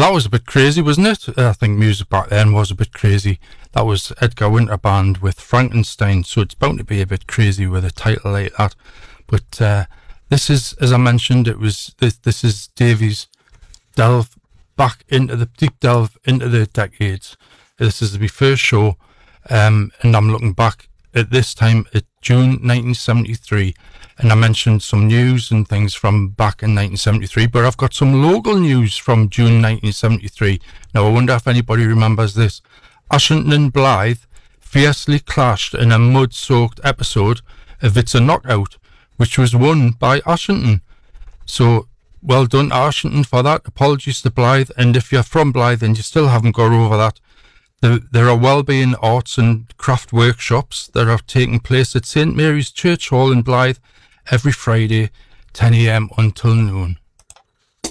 that was a bit crazy, wasn't it? I think music back then was a bit crazy. That was Edgar Winter Band with Frankenstein, so it's bound to be a bit crazy with a title like that. But this is, as I mentioned, this is Davy's deep delve into the decades. This is my first show, and I'm looking back at this time at June 1973, and I mentioned some news and things from back in 1973, but I've got some local news from June 1973. Now, I wonder if anybody remembers this. Ashington and Blythe fiercely clashed in a mud-soaked episode of It's a Knockout, which was won by Ashington. So, well done to Ashington for that. Apologies to Blythe, and if you're from Blythe and you still haven't got over that, there are wellbeing arts and craft workshops that are taking place at St Mary's Church Hall in Blythe every Friday, 10 a.m. until noon.